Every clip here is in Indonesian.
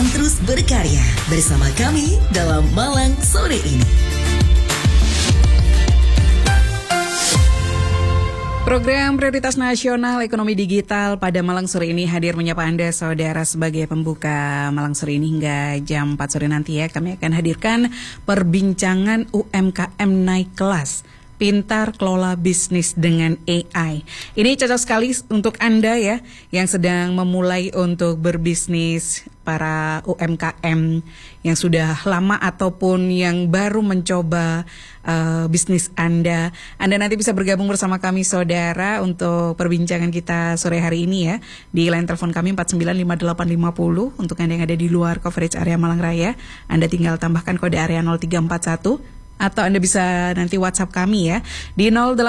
akan terus berkarya bersama kami dalam Malang Sore ini. Program Prioritas Nasional Ekonomi Digital pada Malang Sore ini hadir menyapa Anda saudara sebagai pembuka Malang Sore ini hingga jam 4 sore nanti ya. Kami akan hadirkan perbincangan UMKM naik kelas. Pintar kelola bisnis dengan AI. Ini cocok sekali untuk Anda ya yang sedang memulai untuk berbisnis, para UMKM yang sudah lama ataupun yang baru mencoba bisnis Anda. Anda nanti bisa bergabung bersama kami saudara untuk perbincangan kita sore hari ini ya. Di line telepon kami 495850 untuk Anda yang ada di luar coverage area Malang Raya. Anda tinggal tambahkan kode area 0341. Atau Anda bisa nanti WhatsApp kami ya di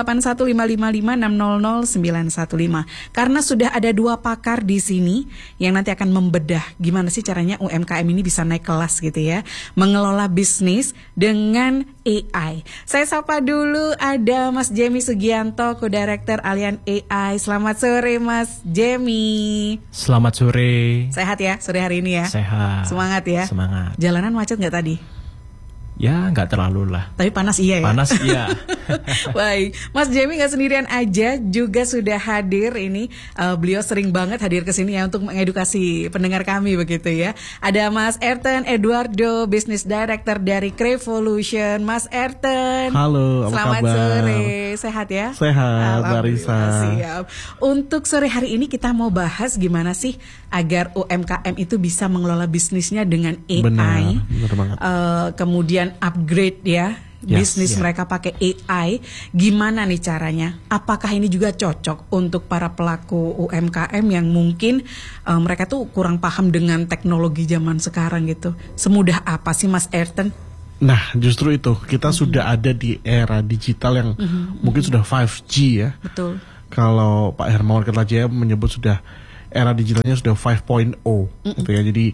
081555600915. Karena sudah ada dua pakar di sini yang nanti akan membedah gimana sih caranya UMKM ini bisa naik kelas gitu ya, mengelola bisnis dengan AI. Saya sapa dulu ada Mas Jemi Sugianto, Co-Director Allian AI. Selamat sore Mas Jemi. Selamat sore. Sehat ya sore hari ini ya? Sehat. Semangat ya? Semangat. Jalanan macet nggak tadi? Ya nggak terlalu lah. Tapi panas iya ya? Panas iya. Baik, Mas Jemi nggak sendirian aja, juga sudah hadir ini. Beliau sering banget hadir ke sini ya untuk mengedukasi pendengar kami begitu ya. Ada Mas Ayrton Eduardo, Business Director dari Crevolution. Mas Ayrton. Halo, apa selamat kabar? Sore, sehat ya? Sehat, Marisa. Siap. Untuk sore hari ini kita mau bahas gimana sih agar UMKM itu bisa mengelola bisnisnya dengan AI. Benar banget. Kemudian upgrade ya bisnis mereka pakai AI. Gimana nih caranya? Apakah ini juga cocok untuk para pelaku UMKM yang mungkin mereka tuh kurang paham dengan teknologi zaman sekarang gitu? Semudah apa sih Mas Ayrton? Nah justru itu kita sudah ada di era digital yang mungkin sudah 5G ya. Betul. Kalau Pak Hermawan Kertajaya menyebut sudah era digitalnya sudah 5.0 gitu ya. Jadi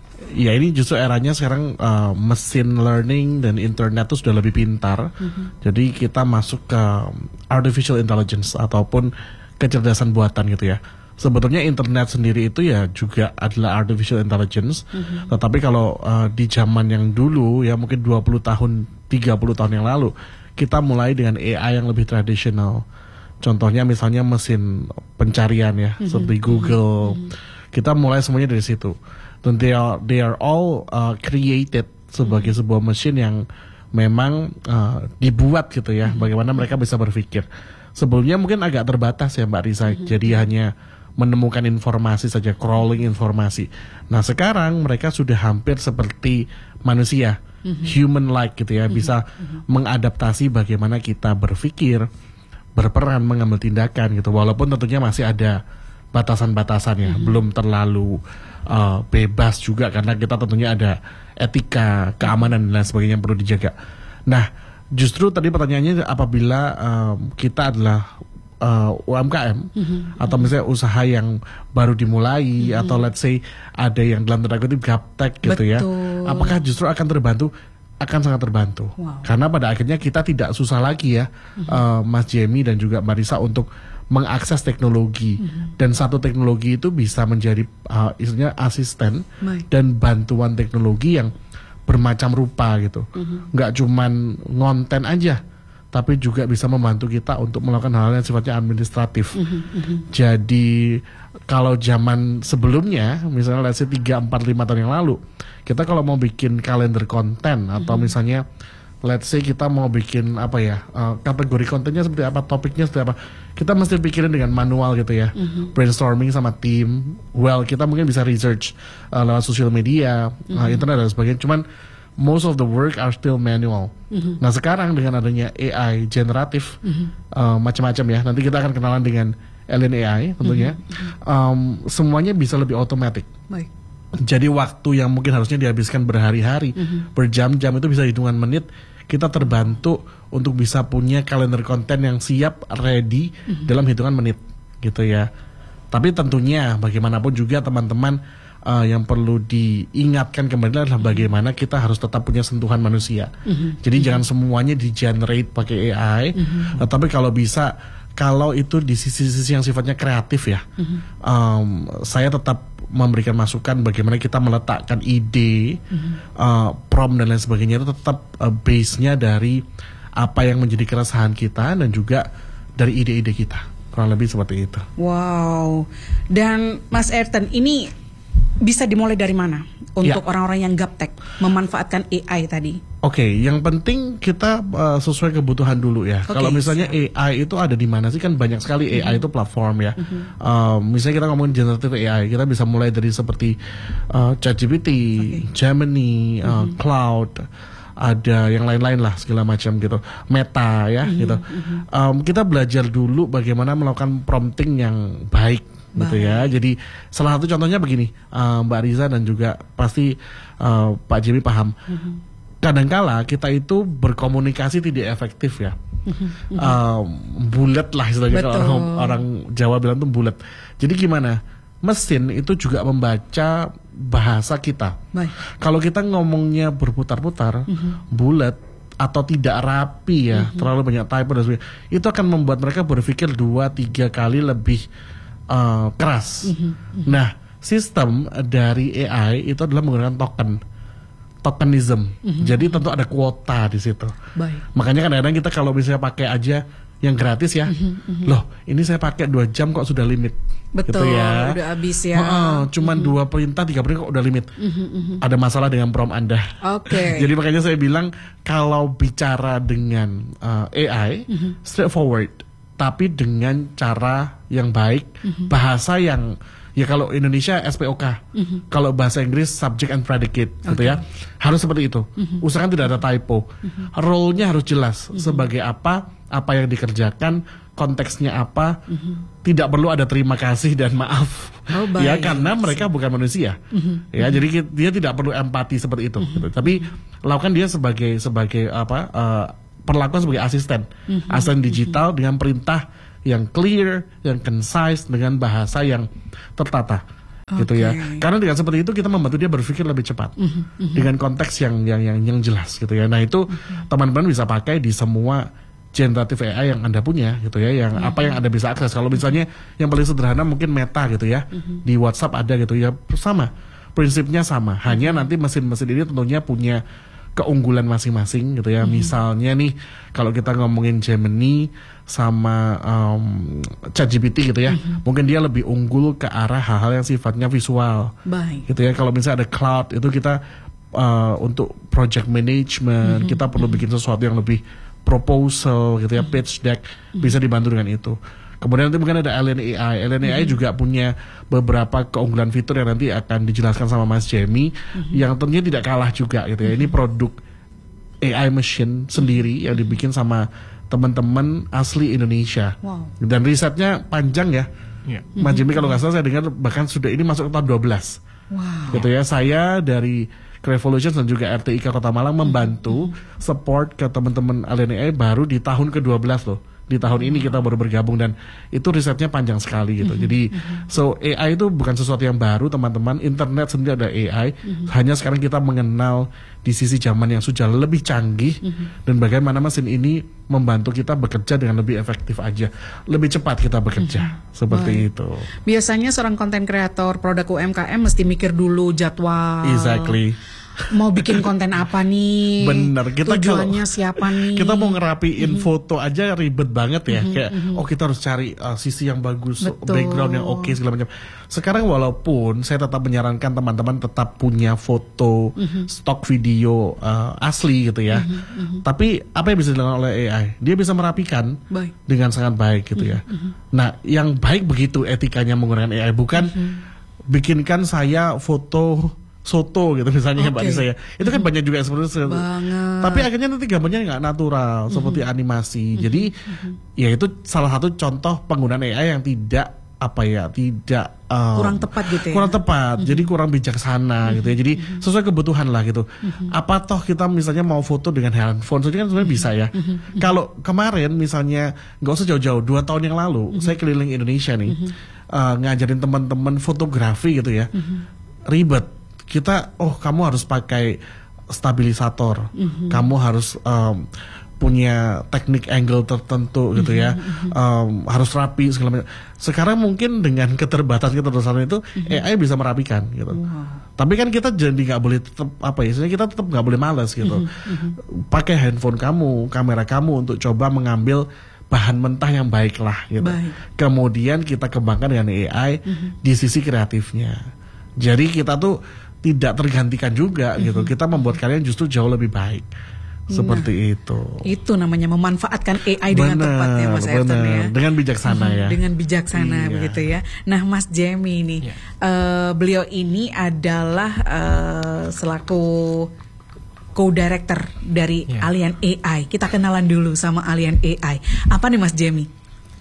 ya ini justru eranya sekarang mesin learning dan internet itu sudah lebih pintar. Jadi kita masuk ke artificial intelligence ataupun kecerdasan buatan gitu ya. Sebetulnya internet sendiri itu ya juga adalah artificial intelligence. Tetapi kalau di zaman yang dulu ya mungkin 20 tahun, 30 tahun yang lalu, kita mulai dengan AI yang lebih tradisional. Contohnya misalnya mesin pencarian ya, seperti Google. Kita mulai semuanya dari situ. Dan they are all created sebagai sebuah mesin yang memang dibuat gitu ya, bagaimana mereka bisa berpikir. Sebelumnya mungkin agak terbatas ya Mbak Risa, jadi hanya menemukan informasi saja, crawling informasi. Nah sekarang mereka sudah hampir seperti manusia, human-like gitu ya, bisa mengadaptasi bagaimana kita berpikir, berperan, mengambil tindakan gitu. Walaupun tentunya masih ada batasan-batasan ya, belum terlalu bebas juga karena kita tentunya ada etika, keamanan dan lain sebagainya yang perlu dijaga. Nah, justru tadi pertanyaannya apabila kita adalah UMKM atau misalnya usaha yang baru dimulai atau let's say ada yang dalam tanda kutip gaptek gitu. Betul. Ya, apakah justru akan terbantu? Akan sangat terbantu. Wow. Karena pada akhirnya kita tidak susah lagi ya, Mas Jemi dan juga Marisa untuk mengakses teknologi. Dan satu teknologi itu bisa menjadi istilahnya asisten dan bantuan teknologi yang bermacam rupa gitu. Nggak cuman ngonten aja, tapi juga bisa membantu kita untuk melakukan hal-hal yang sifatnya administratif. Jadi kalau zaman sebelumnya, misalnya let's say 3, 4, 5 tahun yang lalu, kita kalau mau bikin kalender konten atau misalnya let's say kita mau bikin apa ya, kategori kontennya seperti apa, topiknya seperti apa, kita mesti pikirin dengan manual gitu ya, brainstorming sama tim. Well, kita mungkin bisa research lewat sosial media, internet dan sebagainya. Cuman most of the work are still manual. Nah sekarang dengan adanya AI generatif, macam-macam ya. Nanti kita akan kenalan dengan Allian AI tentunya. Semuanya bisa lebih otomatis. Jadi waktu yang mungkin harusnya dihabiskan berhari-hari, berjam-jam itu bisa hitungan menit. Kita terbantu untuk bisa punya kalender konten yang siap, ready dalam hitungan menit, gitu ya. Tapi tentunya bagaimanapun juga teman-teman yang perlu diingatkan kembali adalah bagaimana kita harus tetap punya sentuhan manusia. Jadi jangan semuanya di-generate pakai AI, tapi kalau bisa, kalau itu di sisi-sisi yang sifatnya kreatif ya, saya tetap memberikan masukan bagaimana kita meletakkan ide, prompt dan lain sebagainya itu tetap base-nya dari apa yang menjadi keresahan kita dan juga dari ide-ide kita. Kurang lebih seperti itu. Wow. Dan Mas Ayrton, ini bisa dimulai dari mana untuk orang-orang yang gaptek memanfaatkan AI tadi? Oke, yang penting kita sesuai kebutuhan dulu ya. Kalau misalnya AI itu ada di mana sih, kan banyak sekali AI itu platform ya. Misalnya kita ngomongin generative AI, kita bisa mulai dari seperti ChatGPT, Gemini, Cloud, ada yang lain-lain lah segala macam gitu, Meta ya gitu. Kita belajar dulu bagaimana melakukan prompting yang baik gitu ya. Jadi salah satu contohnya begini, Mbak Riza dan juga pasti Pak Jimmy paham. Kadangkala kita itu berkomunikasi tidak efektif ya. Bulat lah istilahnya, kalau orang Jawa bilang tuh bulat. Jadi gimana? Mesin itu juga membaca bahasa kita. Kalau kita ngomongnya berputar-putar, bulat atau tidak rapi ya, terlalu banyak typo dan sebagainya, itu akan membuat mereka berpikir 2-3 kali lebih keras. Nah, sistem dari AI itu adalah menggunakan tokenism. Jadi tentu ada kuota di situ. Makanya kadang-kadang kita kalau misalnya pakai aja yang gratis ya, loh ini saya pakai 2 jam kok sudah limit. Betul, gitu ya. Udah habis ya. Cuman 2 perintah, 3 perintah kok udah limit. Ada masalah dengan prompt Anda. Jadi makanya saya bilang kalau bicara dengan AI, straightforward, tapi dengan cara yang baik, bahasa yang ya kalau Indonesia SPOK, kalau bahasa Inggris subject and predicate gitu ya, harus seperti itu. Usahakan tidak ada typo. Role-nya harus jelas sebagai apa yang dikerjakan, konteksnya apa. Tidak perlu ada terima kasih dan maaf. Ya karena mereka bukan manusia. Ya jadi dia tidak perlu empati seperti itu. Gitu. Tapi lakukan dia sebagai perlakuan sebagai asisten digital dengan perintah yang clear, yang concise, dengan bahasa yang tertata, gitu ya. Karena dengan seperti itu kita membantu dia berpikir lebih cepat dengan konteks yang jelas, gitu ya. Nah itu teman-teman bisa pakai di semua generative AI yang Anda punya, gitu ya. Yang apa yang Anda bisa akses. Kalau misalnya yang paling sederhana mungkin Meta, gitu ya, di WhatsApp ada, gitu ya, sama, prinsipnya sama. Hanya nanti mesin-mesin ini tentunya punya keunggulan masing-masing, gitu ya. Misalnya nih kalau kita ngomongin Gemini sama ChatGPT, gitu ya, mungkin dia lebih unggul ke arah hal-hal yang sifatnya visual, gitu ya. Kalau misalnya ada Cloud, itu kita untuk project management, kita perlu bikin sesuatu yang lebih proposal, gitu ya, pitch deck, bisa dibantu dengan itu. Kemudian nanti mungkin ada Alien AI. Alien AI juga punya beberapa keunggulan fitur yang nanti akan dijelaskan sama Mas Jamie, yang tentunya tidak kalah juga, gitu ya. Ini produk AI machine sendiri yang dibikin sama teman-teman asli Indonesia. Dan risetnya panjang ya. Mas Jamie kalau nggak salah saya dengar bahkan sudah ini masuk ke tahun 12. Gitu ya. Saya dari Revolution dan juga RTIK Kota Malang membantu support ke teman-teman Alien AI baru di tahun ke-12 loh. Di tahun ini kita baru bergabung dan itu risetnya panjang sekali gitu. Jadi so AI itu bukan sesuatu yang baru teman-teman. Internet sendiri ada AI. Hanya sekarang kita mengenal di sisi zaman yang sudah lebih canggih dan bagaimana mesin ini membantu kita bekerja dengan lebih efektif aja, lebih cepat kita bekerja seperti itu. Biasanya seorang konten kreator produk UMKM mesti mikir dulu jadwal. Exactly. Mau bikin konten apa nih? Bener, kita tujuannya siapa nih? Kita mau ngerapiin foto aja ribet banget ya. Kayak kita harus cari sisi yang bagus, background yang oke, segala macam. Sekarang walaupun saya tetap menyarankan teman-teman tetap punya foto, stok video asli gitu ya. Tapi apa yang bisa dilakukan oleh AI? Dia bisa merapikan dengan sangat baik gitu ya. Nah, yang baik begitu etikanya menggunakan AI, bukan bikinkan saya foto soto gitu misalnya Mbak Nisa ya. Itu kan banyak juga seperti itu. Tapi akhirnya nanti gambarnya nggak natural seperti animasi. Jadi ya itu salah satu contoh penggunaan AI yang tidak kurang tepat gitu ya. Kurang tepat. Jadi kurang bijaksana gitu ya. Jadi sesuai kebutuhan lah gitu. Apa toh kita misalnya mau foto dengan handphone saja kan sebenarnya bisa ya. Kalau kemarin misalnya nggak usah jauh-jauh 2 tahun yang lalu saya keliling Indonesia nih ngajarin teman-teman fotografi gitu ya. Ribet. Kita, kamu harus pakai stabilisator, kamu harus punya teknik angle tertentu gitu ya, harus rapi segala macam. Sekarang mungkin dengan keterbatasan itu AI bisa merapikan gitu. Tapi kan kita jadi nggak boleh tetap kita tetap nggak boleh malas gitu. Pakai handphone kamu, kamera kamu untuk coba mengambil bahan mentah yang baik lah gitu. Kemudian kita kembangkan dengan AI di sisi kreatifnya. Jadi kita tuh tidak tergantikan juga gitu. Kita membuat kalian justru jauh lebih baik. Seperti itu namanya memanfaatkan AI dengan tepat ya Mas Ayrton ya. Dengan bijaksana ya. Dengan bijaksana begitu ya. Nah Mas Jamie ini, beliau ini adalah selaku co-director dari Allian AI. Kita kenalan dulu sama Allian AI. Apa nih Mas Jamie?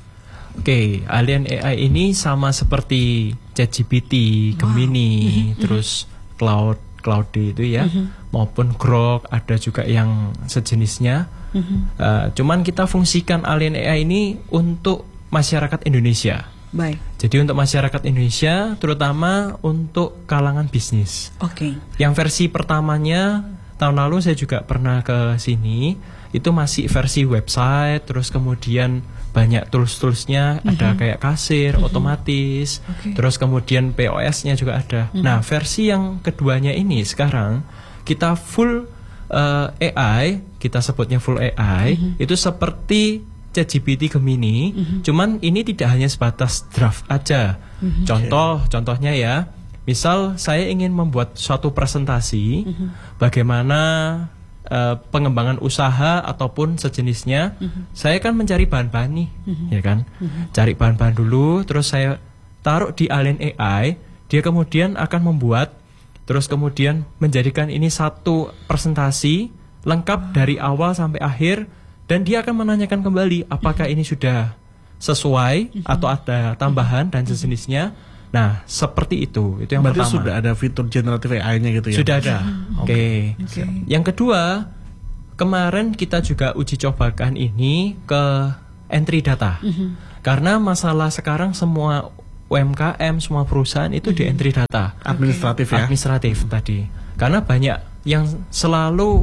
Oke, Allian AI ini sama seperti ChatGPT, Gemini, terus Claude itu ya, maupun Grok, ada juga yang sejenisnya. Cuman kita fungsikan Allian AI ini untuk masyarakat Indonesia. Baik. Jadi untuk masyarakat Indonesia, terutama untuk kalangan bisnis. Yang versi pertamanya tahun lalu saya juga pernah ke sini. Itu masih versi website, terus kemudian banyak tools-toolsnya, ada kayak kasir, otomatis, terus kemudian POS-nya juga ada. Nah, versi yang keduanya ini sekarang kita full AI, kita sebutnya full AI, itu seperti ChatGPT Gemini, cuman ini tidak hanya sebatas draft aja. Contohnya ya, misal saya ingin membuat suatu presentasi, bagaimana pengembangan usaha ataupun sejenisnya, saya kan mencari bahan-bahan nih, ya kan? Cari bahan-bahan dulu, terus saya taruh di Allian AI, dia kemudian akan membuat, terus kemudian menjadikan ini satu presentasi lengkap dari awal sampai akhir, dan dia akan menanyakan kembali apakah ini sudah sesuai atau ada tambahan dan sejenisnya. Nah, seperti itu yang berarti pertama. Sudah ada fitur generatif AI-nya gitu ya? Sudah ada. Oke. Yang kedua, kemarin kita juga uji cobakan ini ke entry data. Karena masalah sekarang semua UMKM, semua perusahaan itu di entry data. Administratif ya? Administratif tadi. Karena banyak yang selalu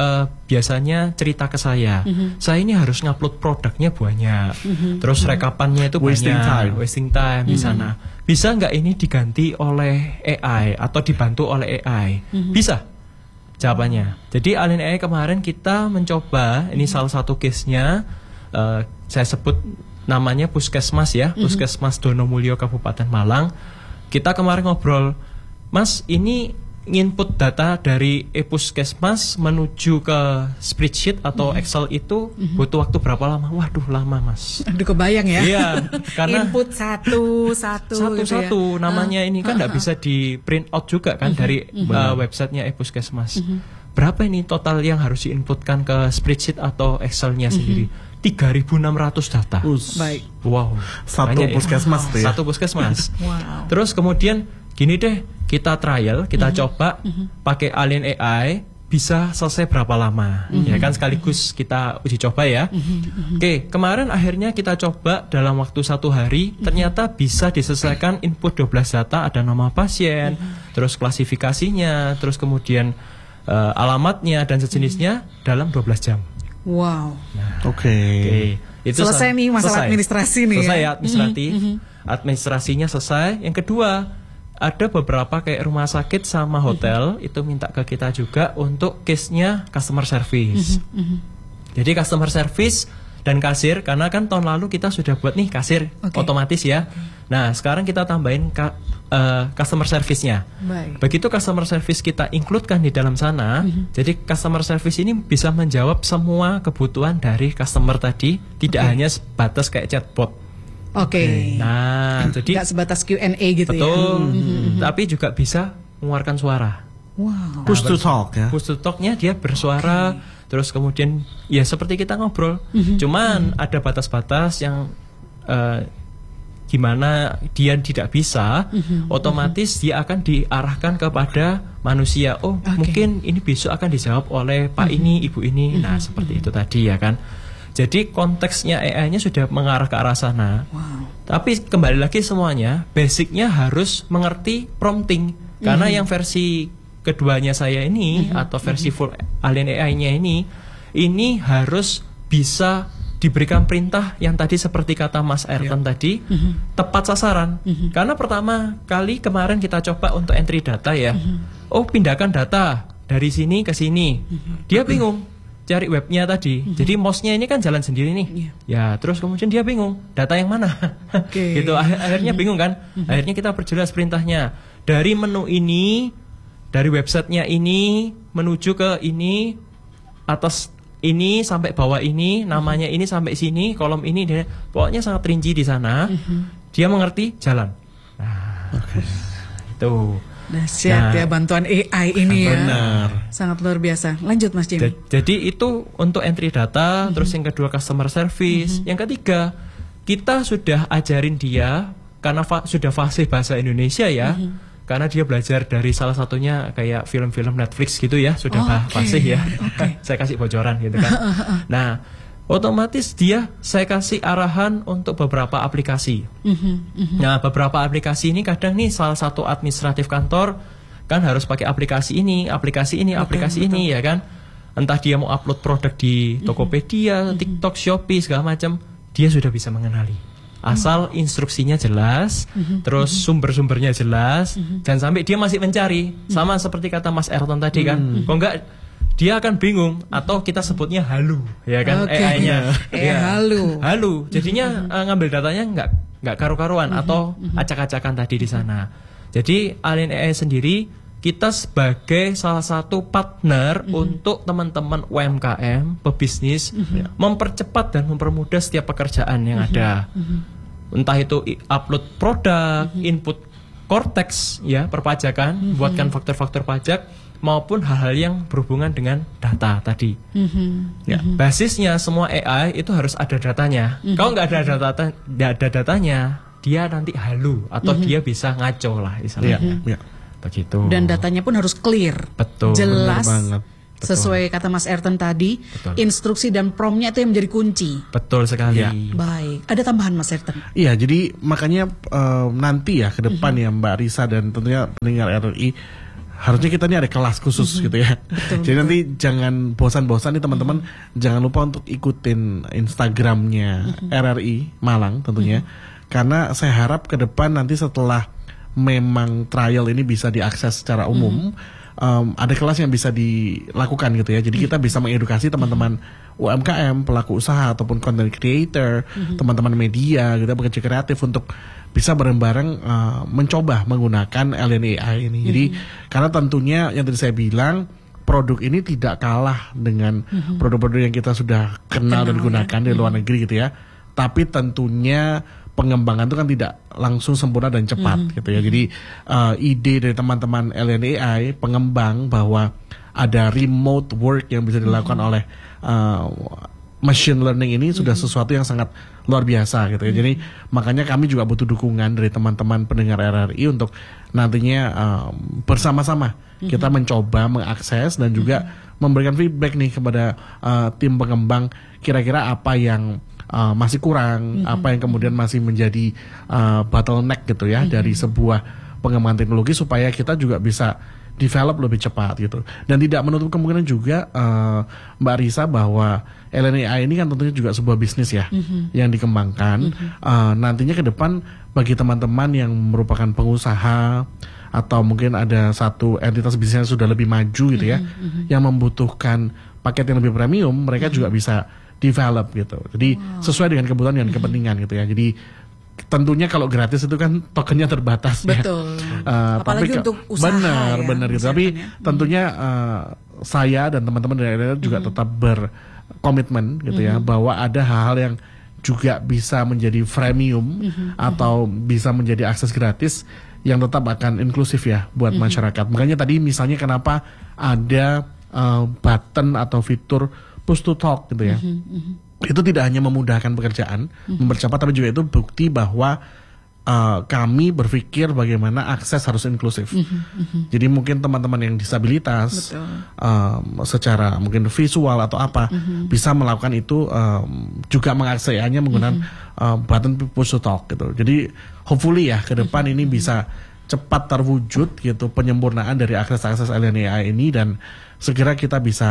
biasanya cerita ke saya, saya ini harus ngupload produknya banyak, terus rekapannya itu wasting time di sana. Bisa nggak ini diganti oleh AI atau dibantu oleh AI? Bisa, jawabannya. Jadi Allian AI kemarin kita mencoba, ini salah satu case-nya, saya sebut namanya Puskesmas ya, Puskesmas Donomulyo Kabupaten Malang. Kita kemarin ngobrol, Mas ini input data dari e-Puskesmas menuju ke spreadsheet atau Excel itu butuh waktu berapa lama? Waduh, lama Mas. Aduh, kebayang ya. Iya, karena input satu gitu ya. namanya ini kan nggak bisa di print out juga kan dari websitenya e-Puskesmas. Berapa ini total yang harus diinputkan ke spreadsheet atau Excel-nya sendiri? 3.600 data. Baik. Wow. Satu puskesmas tuh ya. Satu puskesmas. Wow. Terus kemudian gini deh, kita trial, kita coba pakai Allian AI, bisa selesai berapa lama, ya kan, sekaligus kita uji coba ya. Oke, kemarin akhirnya kita coba dalam waktu 1 hari, ternyata bisa diselesaikan input 12 data, ada nama pasien, terus klasifikasinya, terus kemudian alamatnya dan sejenisnya dalam 12 jam. Wow. Nah, Oke. Itu selesai nih masalah administrasi nih. Selesai ya. Administrasinya selesai. Yang kedua, ada beberapa kayak rumah sakit sama hotel itu minta ke kita juga untuk case-nya customer service. Jadi customer service dan kasir, karena kan tahun lalu kita sudah buat nih kasir otomatis ya. Nah, sekarang kita tambahin customer service-nya. Begitu customer service kita include-kan di dalam sana, jadi customer service ini bisa menjawab semua kebutuhan dari customer tadi, tidak hanya sebatas kayak chatbot. Nah, jadi nggak sebatas Q&A gitu. betul, tapi juga bisa mengeluarkan suara. Wow. Push to talk ya. Push to talk-nya dia bersuara, terus kemudian ya seperti kita ngobrol. Cuman ada batas-batas yang gimana dia tidak bisa, otomatis dia akan diarahkan kepada manusia. Mungkin ini besok akan dijawab oleh Pak ini, Ibu ini. Nah, seperti itu tadi ya kan. Jadi konteksnya AI-nya sudah mengarah ke arah sana. Tapi kembali lagi semuanya, basicnya harus mengerti prompting. Karena yang versi keduanya saya ini, atau versi full Allian AI-nya ini, ini harus bisa diberikan perintah yang tadi seperti kata Mas Ayrton tadi, tepat sasaran. Karena pertama kali kemarin kita coba untuk entry data ya, oh pindahkan data dari sini ke sini, dia bingung cari webnya tadi. Jadi mouse-nya ini kan jalan sendiri nih, ya terus kemudian dia bingung data yang mana, gitu. Akhirnya bingung kan. Akhirnya kita perjelas perintahnya dari menu ini, dari websitenya ini menuju ke ini, atas ini sampai bawah ini, namanya ini sampai sini, kolom ini, pokoknya sangat rinci di sana. Dia mengerti, jalan. Nah, itu. Dahsyat ya bantuan AI ini ya. Benar. Sangat luar biasa. Lanjut Mas Jimmy. Jadi itu untuk entry data, terus yang kedua customer service, yang ketiga kita sudah ajarin dia karena sudah fasih bahasa Indonesia ya. Karena dia belajar dari salah satunya kayak film-film Netflix gitu ya, sudah fasih ya. Saya kasih bocoran gitu kan. Nah, otomatis saya kasih arahan untuk beberapa aplikasi. Nah, beberapa aplikasi ini kadang nih salah satu administratif kantor kan harus pakai aplikasi ini ya kan. Entah dia mau upload produk di Tokopedia, TikTok, Shopee segala macam, dia sudah bisa mengenali. Asal instruksinya jelas, terus sumber-sumbernya jelas, jangan sampai dia masih mencari. Sama seperti kata Mas Ayrton tadi kan, kok enggak dia akan bingung atau kita sebutnya halu, ya kan AI-nya. Halu. Jadinya ngambil datanya enggak karu-karuan atau acak-acakan tadi di sana. Jadi Alien AI sendiri kita sebagai salah satu partner untuk teman-teman UMKM, pebisnis, mempercepat dan mempermudah setiap pekerjaan yang ada. Entah itu upload produk, input Cortex ya, perpajakan, buatkan faktur-faktur pajak, maupun hal-hal yang berhubungan dengan data tadi. Ya, basisnya semua AI itu harus ada datanya. Kalau nggak ada datanya, dia nanti halu atau dia bisa ngaco lah istilahnya. Begitu. Dan datanya pun harus clear, betul, jelas, banget. Sesuai kata Mas Ayrton tadi, instruksi dan promptnya itu yang menjadi kunci. Betul sekali. Baik, ada tambahan Mas Ayrton? Iya, jadi makanya nanti ya ke depan ya Mbak Risa dan tentunya pendengar RRI, harusnya kita ini ada kelas khusus gitu ya. Jadi nanti jangan bosan-bosan nih teman-teman, jangan lupa untuk ikutin Instagramnya RRI Malang tentunya, karena saya harap ke depan nanti setelah memang trial ini bisa diakses secara umum, ada kelas yang bisa dilakukan gitu ya. Jadi kita bisa mengedukasi teman-teman UMKM, pelaku usaha ataupun content creator, teman-teman media gitu, pekerja kreatif untuk bisa bareng-bareng mencoba menggunakan Alien AI ini. Jadi karena tentunya yang tadi saya bilang, produk ini tidak kalah dengan produk-produk yang kita sudah kenal dan gunakan di luar negeri gitu ya. Tapi tentunya pengembangan itu kan tidak langsung sempurna dan cepat gitu ya. Jadi ide dari teman-teman Alien AI pengembang bahwa ada remote work yang bisa dilakukan oleh machine learning ini sudah sesuatu yang sangat luar biasa gitu ya. Jadi makanya kami juga butuh dukungan dari teman-teman pendengar RRI untuk nantinya bersama-sama kita mencoba mengakses dan juga memberikan feedback nih kepada tim pengembang, kira-kira apa yang masih kurang, apa yang kemudian masih menjadi bottleneck gitu ya dari sebuah pengembangan teknologi supaya kita juga bisa develop lebih cepat gitu. Dan tidak menutup kemungkinan juga Mbak Risa bahwa Alien AI ini kan tentunya juga sebuah bisnis ya yang dikembangkan. Nantinya ke depan bagi teman-teman yang merupakan pengusaha atau mungkin ada satu entitas bisnis yang sudah lebih maju gitu ya, yang membutuhkan paket yang lebih premium, mereka juga bisa develop gitu. Jadi sesuai dengan kebutuhan dan kepentingan gitu ya. Jadi tentunya kalau gratis itu kan tokennya terbatas. Betul. Ya. Apalagi untuk usaha. Benar gitu. Tapi tentunya saya dan teman-teman dari RRI juga tetap berkomitmen gitu ya, bahwa ada hal-hal yang juga bisa menjadi freemium atau bisa menjadi akses gratis yang tetap akan inklusif ya buat masyarakat. Makanya tadi misalnya kenapa ada button atau fitur push to talk gitu ya. Itu tidak hanya memudahkan pekerjaan, mempercepat, tapi juga itu bukti bahwa kami berpikir bagaimana akses harus inklusif. Jadi mungkin teman-teman yang disabilitas secara mungkin visual atau apa bisa melakukan itu, juga mengaksesnya menggunakan button push to talk gitu. Jadi hopefully ya ke depan ini bisa cepat terwujud gitu penyempurnaan dari akses-akses Alien AI ini, dan segera kita bisa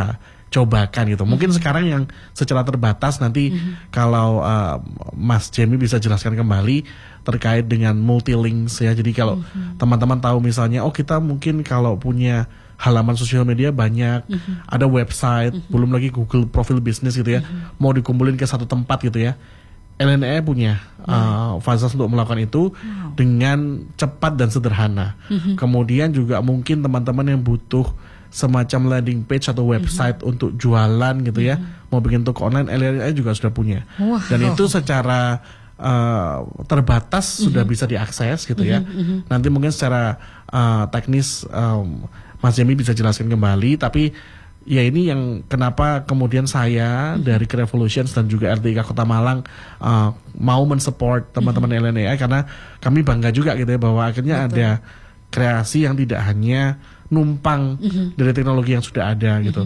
cobakan gitu. Mungkin sekarang yang secara terbatas nanti kalau Mas Jamie bisa jelaskan kembali terkait dengan multi-links ya. Jadi kalau teman-teman tahu misalnya, oh kita mungkin kalau punya halaman sosial media banyak, ada website, belum lagi Google profil bisnis gitu ya, mau dikumpulin ke satu tempat gitu ya. LNE punya fasilitas untuk melakukan itu dengan cepat dan sederhana. Kemudian juga mungkin teman-teman yang butuh semacam landing page atau website untuk jualan gitu ya, mau bikin toko online, LNE juga sudah punya. Dan itu secara terbatas sudah bisa diakses gitu ya. Nanti mungkin secara teknis Mas Jamie bisa jelaskan kembali, tapi ya ini yang kenapa kemudian saya dari Revolutions dan juga RTIK Kota Malang mau mensupport teman-teman LNEI, karena kami bangga juga gitu ya bahwa akhirnya ada kreasi yang tidak hanya numpang dari teknologi yang sudah ada gitu.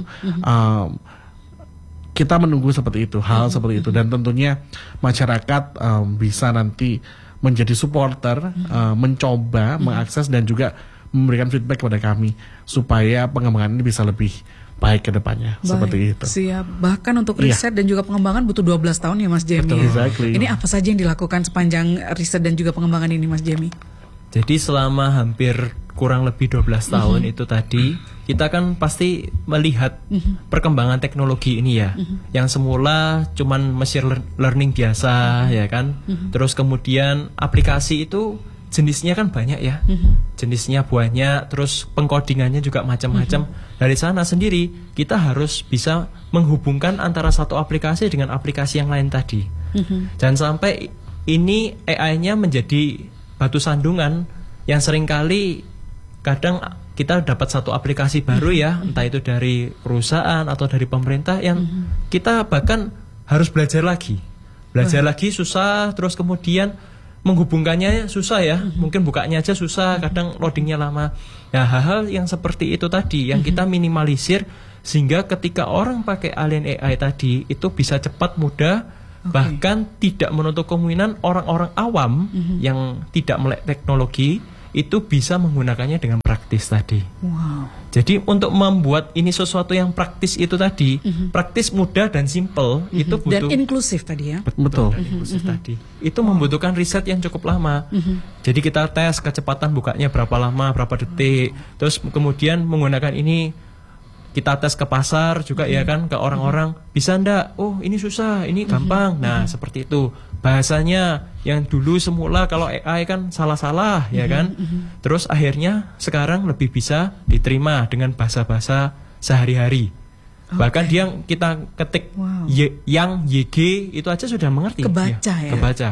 Kita menunggu seperti itu, hal seperti itu, dan tentunya masyarakat bisa nanti menjadi supporter, mencoba, mengakses dan juga memberikan feedback kepada kami supaya pengembangan ini bisa lebih baik ke depannya. Seperti itu. Siap. Bahkan untuk riset dan juga pengembangan butuh 12 tahun ya Mas Jamie. Betul, exactly. Ini apa saja yang dilakukan sepanjang riset dan juga pengembangan ini Mas Jamie? Jadi selama hampir kurang lebih 12 tahun itu tadi, kita kan pasti melihat perkembangan teknologi ini ya. Yang semula cuman machine learning biasa ya kan. Terus kemudian aplikasi itu jenisnya kan banyak ya, jenisnya banyak, terus pengkodingannya juga macam-macam. Dari sana sendiri kita harus bisa menghubungkan antara satu aplikasi dengan aplikasi yang lain tadi. Jangan sampai ini AI-nya menjadi batu sandungan yang seringkali kadang kita dapat satu aplikasi baru ya, entah itu dari perusahaan atau dari pemerintah yang kita bahkan harus belajar lagi susah, terus kemudian menghubungkannya susah ya, mungkin bukanya aja susah, kadang loadingnya lama. Nah hal-hal yang seperti itu tadi yang kita minimalisir sehingga ketika orang pakai Alien AI tadi itu bisa cepat, mudah, bahkan tidak menutup kemungkinan orang-orang awam yang tidak melek teknologi itu bisa menggunakannya dengan praktis tadi. Jadi untuk membuat ini sesuatu yang praktis itu tadi, praktis, mudah dan simple, itu butuh dan inklusif tadi ya. Betul. Dan inklusif tadi. Itu membutuhkan riset yang cukup lama. Jadi kita tes kecepatan bukanya berapa lama, berapa detik. Terus kemudian menggunakan ini kita tes ke pasar juga ya kan, ke orang-orang, bisa ndak? Oh ini susah, ini gampang. Nah seperti itu. Bahasanya yang dulu semula kalau AI kan salah-salah ya kan. Terus akhirnya sekarang lebih bisa diterima dengan bahasa-bahasa sehari-hari. Bahkan dia kita ketik yang YG itu aja sudah mengerti. Kebaca ya. Kebaca.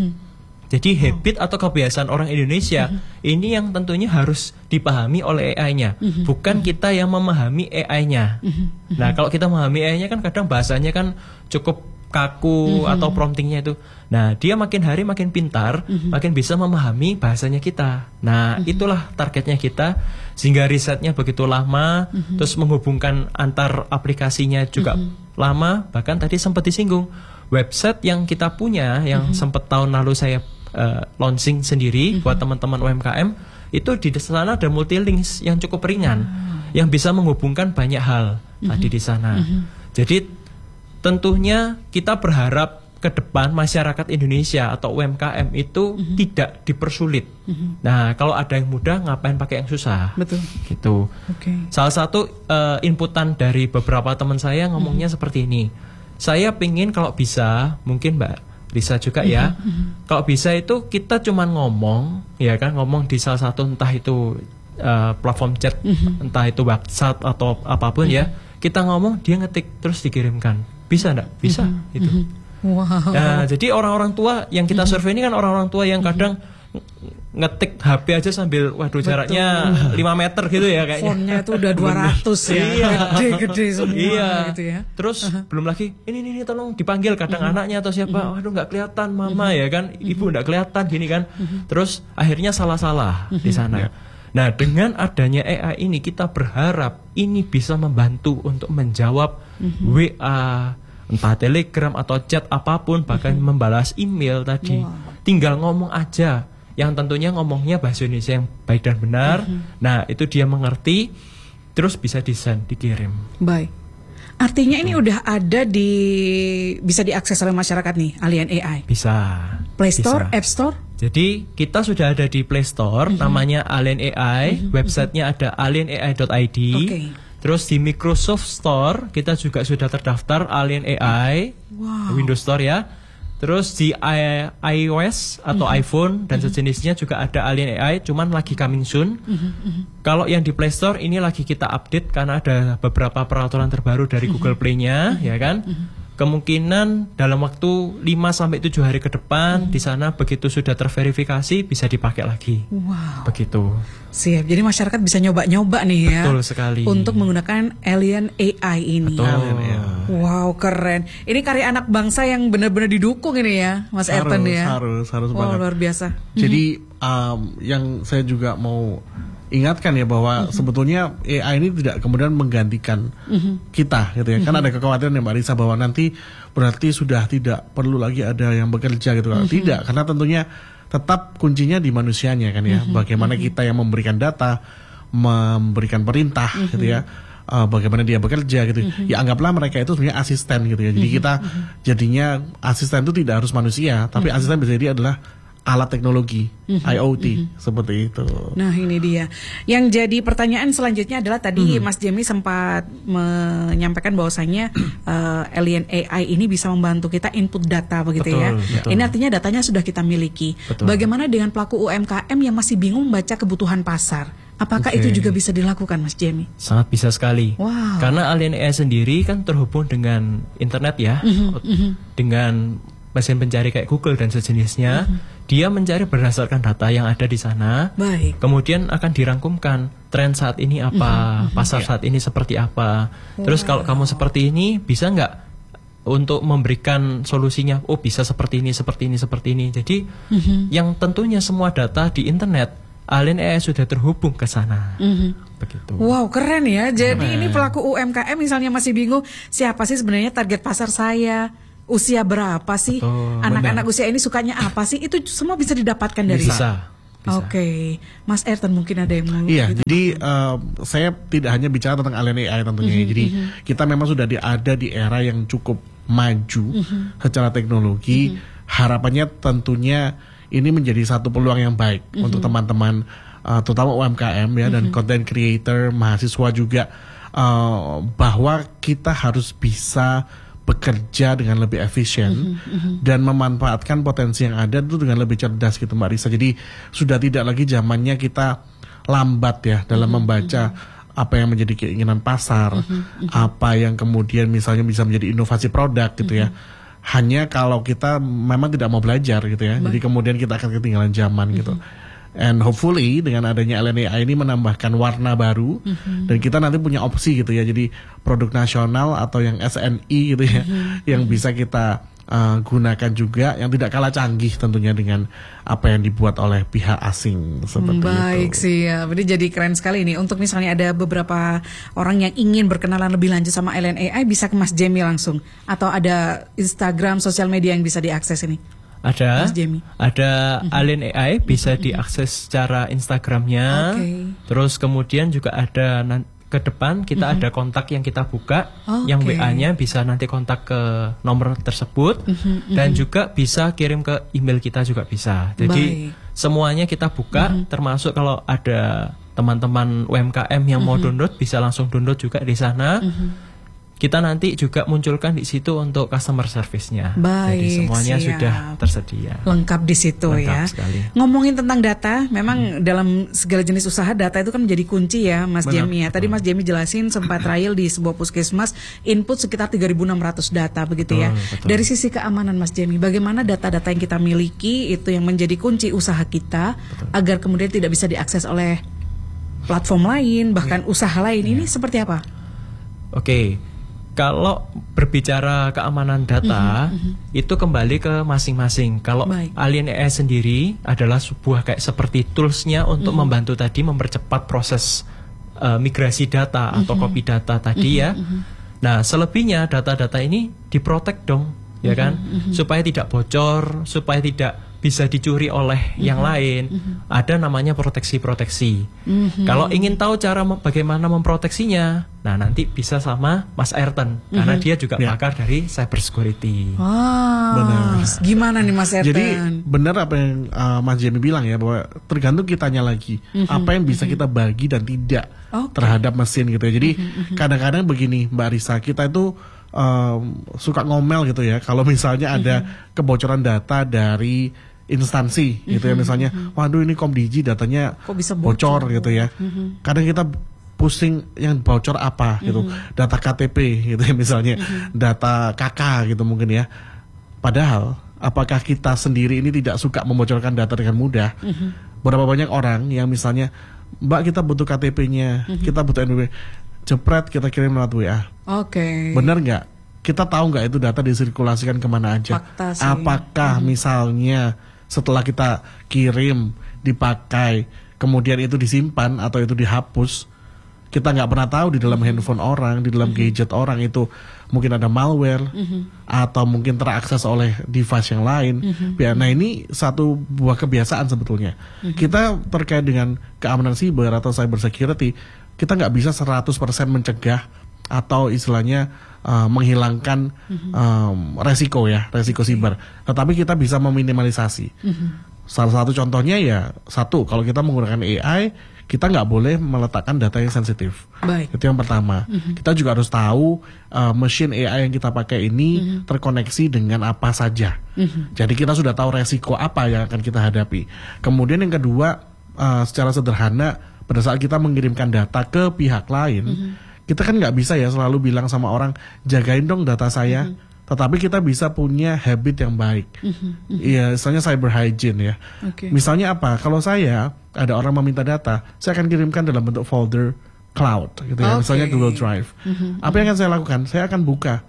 Jadi habit atau kebiasaan orang Indonesia ini yang tentunya harus dipahami oleh AI-nya, bukan kita yang memahami AI-nya. Nah kalau kita memahami AI-nya kan kadang bahasanya kan cukup kaku atau promptingnya itu. Nah dia makin hari makin pintar, makin bisa memahami bahasanya kita. Nah itulah targetnya kita, sehingga risetnya begitu lama, terus menghubungkan antar aplikasinya juga lama. Bahkan tadi sempat disinggung website yang kita punya, yang sempat tahun lalu saya launching sendiri buat teman-teman UMKM, itu di sana ada multi links yang cukup ringan, yang bisa menghubungkan banyak hal tadi di sana. Jadi tentunya kita berharap ke depan masyarakat Indonesia atau UMKM itu tidak dipersulit. Nah kalau ada yang mudah, ngapain pakai yang susah? Betul. Gitu. Salah satu inputan dari beberapa teman saya ngomongnya seperti ini. Saya pingin kalau bisa, mungkin Mbak Risa juga ya, kalau bisa itu kita cuman ngomong, ya kan, ngomong di salah satu entah itu platform chat, entah itu WhatsApp atau apapun ya, kita ngomong, dia ngetik terus dikirimkan, bisa enggak? Bisa, itu. Nah, jadi orang-orang tua yang kita survei ini kan orang-orang tua yang kadang ngetik HP aja sambil jaraknya 5 meter gitu ya kayaknya. Fontnya itu udah 200 ya. Gede-gede semua gitu ya. Terus belum lagi ini tolong dipanggil kadang anaknya atau siapa. Waduh nggak kelihatan mama ya kan. Ibu nggak kelihatan gini kan. Terus akhirnya salah-salah di sana. Nah, dengan adanya AI ini kita berharap ini bisa membantu untuk menjawab WA, entah Telegram atau chat apapun, bahkan membalas email tadi. Tinggal ngomong aja, yang tentunya ngomongnya bahasa Indonesia yang baik dan benar. Nah itu dia mengerti, terus bisa desain, dikirim. Baik. Artinya ini udah ada bisa diakses oleh masyarakat nih, Alien AI. Bisa. Play Store, bisa. App Store. Jadi kita sudah ada di Play Store, namanya Alien AI. Websitenya ada alienai.id. Terus di Microsoft Store kita juga sudah terdaftar Alien AI, Windows Store ya. Terus di iOS atau iPhone dan sejenisnya juga ada Alien AI, cuman lagi coming soon. Kalau yang di Play Store ini lagi kita update karena ada beberapa peraturan terbaru dari Google Play-nya, ya kan? Kemungkinan dalam waktu 5-7 hari ke depan di sana begitu sudah terverifikasi bisa dipakai lagi. Begitu. Siap. Jadi masyarakat bisa nyoba-nyoba nih ya. Betul sekali. Untuk menggunakan Alien AI ini. Betul. Wow, keren. Ini karya anak bangsa yang benar-benar didukung ini ya, Mas Ayrton ya. Harus banget. Luar biasa. Jadi yang saya juga mau ingatkan ya bahwa sebetulnya AI ini tidak kemudian menggantikan kita gitu ya. Kan ada kekhawatiran ya Mbak Risa bahwa nanti berarti sudah tidak perlu lagi ada yang bekerja gitu kan. Tidak, karena tentunya tetap kuncinya di manusianya kan ya. Bagaimana kita yang memberikan data, memberikan perintah gitu ya. Bagaimana dia bekerja gitu. Ya anggaplah mereka itu sebenarnya asisten gitu ya. Jadi kita jadinya asisten itu tidak harus manusia, tapi asisten bisa jadi adalah alat teknologi, IoT, seperti itu. Nah ini dia. Yang jadi pertanyaan selanjutnya adalah tadi Mas Jemi sempat menyampaikan bahwasanya Alien AI ini bisa membantu kita input data begitu. Betul. Ini artinya datanya sudah kita miliki. Betul. Bagaimana dengan pelaku UMKM yang masih bingung membaca kebutuhan pasar? Apakah itu juga bisa dilakukan Mas Jemi? Sangat bisa sekali. Karena Alien AI sendiri kan terhubung dengan internet ya, dengan mesin pencari kayak Google dan sejenisnya. Dia mencari berdasarkan data yang ada di sana. Kemudian akan dirangkumkan tren saat ini apa, pasar saat ini seperti apa. Terus kalau kamu seperti ini, bisa nggak untuk memberikan solusinya? Oh bisa seperti ini, seperti ini, seperti ini. Jadi yang tentunya semua data di internet, Alien AI sudah terhubung ke sana. Begitu. Wow, keren ya. Jadi ini pelaku UMKM misalnya masih bingung, siapa sih sebenarnya target pasar saya? Usia berapa sih? Anak-anak usia ini sukanya apa sih? Itu semua bisa didapatkan dari bisa. Oke. Mas Ayrton mungkin ada yang mau. Iya, jadi saya tidak hanya bicara tentang Alien AI tentunya. Jadi kita memang sudah ada di era yang cukup maju secara teknologi. Harapannya tentunya ini menjadi satu peluang yang baik untuk teman-teman, terutama UMKM ya, dan content creator, mahasiswa juga, bahwa kita harus bisa bekerja dengan lebih efisien dan memanfaatkan potensi yang ada itu dengan lebih cerdas gitu Mbak Risa. Jadi sudah tidak lagi zamannya kita lambat ya dalam membaca apa yang menjadi keinginan pasar, apa yang kemudian misalnya bisa menjadi inovasi produk gitu ya. Hanya kalau kita memang tidak mau belajar gitu ya. Jadi kemudian kita akan ketinggalan zaman gitu. And hopefully dengan adanya Alien AI ini menambahkan warna baru dan kita nanti punya opsi gitu ya. Jadi produk nasional atau yang SNI gitu ya, yang bisa kita gunakan juga, yang tidak kalah canggih tentunya dengan apa yang dibuat oleh pihak asing seperti itu. Baik sih ya, jadi keren sekali ini. Untuk misalnya ada beberapa orang yang ingin berkenalan lebih lanjut sama Alien AI, bisa ke Mas Jemi langsung, atau ada Instagram, sosial media yang bisa diakses ini? Ada Alien AI bisa diakses secara Instagramnya. Terus kemudian juga ada ke depan kita ada kontak yang kita buka, yang WA-nya bisa nanti kontak ke nomor tersebut, dan juga bisa kirim ke email kita juga bisa. Jadi semuanya kita buka, termasuk kalau ada teman-teman UMKM yang mau download bisa langsung download juga di sana. Kita nanti juga munculkan di situ untuk customer service-nya. Jadi semuanya sudah tersedia. Lengkap di situ. Lengkap ya. Sekali. Ngomongin tentang data, memang dalam segala jenis usaha data itu kan menjadi kunci ya, Mas Jemi ya. Tadi Mas Jemi jelasin sempat trial di sebuah puskesmas, input sekitar 3.600 data begitu ya. Dari sisi keamanan Mas Jemi, bagaimana data-data yang kita miliki itu yang menjadi kunci usaha kita agar kemudian tidak bisa diakses oleh platform lain, bahkan usaha lain. Ini seperti apa? Kalau berbicara keamanan data, itu kembali ke masing-masing. Kalau Alien AI sendiri adalah sebuah kayak seperti toolsnya untuk membantu tadi mempercepat proses migrasi data atau copy data tadi ya. Nah, selebihnya data-data ini diprotek dong, ya kan? Supaya tidak bocor, supaya tidak bisa dicuri oleh yang lain, ada namanya proteksi-proteksi. Kalau ingin tahu cara bagaimana memproteksinya, nah nanti bisa sama Mas Ayrton, karena dia juga pakar dari cybersecurity. Benar. Gimana nih Mas Ayrton? Jadi benar apa yang Mas Jamie bilang ya, bahwa tergantung kitanya lagi, apa yang bisa kita bagi dan tidak terhadap mesin gitu ya. Jadi kadang-kadang begini Mbak Risa, kita itu suka ngomel gitu ya, kalau misalnya ada kebocoran data dari instansi gitu ya, misalnya waduh ini Komdigi datanya kok bisa bocor gitu ya. Kadang kita pusing yang bocor apa gitu, data KTP gitu ya misalnya, data KK gitu mungkin ya. Padahal apakah kita sendiri ini tidak suka membocorkan data dengan mudah? Berapa banyak orang yang misalnya, Mbak kita butuh KTP-nya, kita butuh NPWP, jepret kita kirim lewat WA. Benar nggak? Kita tahu nggak itu data disirkulasikan kemana aja? Apakah misalnya setelah kita kirim, dipakai, kemudian itu disimpan atau itu dihapus? Kita nggak pernah tahu di dalam handphone orang, di dalam gadget orang itu mungkin ada malware atau mungkin terakses oleh device yang lain. Nah ini satu buah kebiasaan sebetulnya. Kita terkait dengan keamanan siber atau cyber security, kita nggak bisa 100% mencegah atau istilahnya menghilangkan resiko siber. Tetapi kita bisa meminimalisasi. Salah satu contohnya ya, kalau kita menggunakan AI, kita nggak boleh meletakkan data yang sensitif. Itu yang pertama. Kita juga harus tahu mesin AI yang kita pakai ini terkoneksi dengan apa saja. Jadi kita sudah tahu resiko apa yang akan kita hadapi. Kemudian yang kedua, secara sederhana, pada saat kita mengirimkan data ke pihak lain, kita kan nggak bisa ya selalu bilang sama orang, jagain dong data saya. Tetapi kita bisa punya habit yang baik. Iya, misalnya cyber hygiene ya. Misalnya apa? Kalau saya ada orang meminta data, saya akan kirimkan dalam bentuk folder cloud, gitu ya. Misalnya Google Drive. Apa yang akan saya lakukan? Saya akan buka